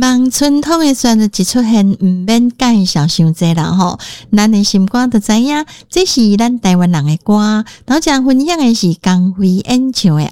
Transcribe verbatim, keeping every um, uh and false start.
望春通的旋律一出现，毋免介绍伤济啦吼。咱的心肝就知影，这是咱台湾人的歌。头前分享的是江蕙演唱的《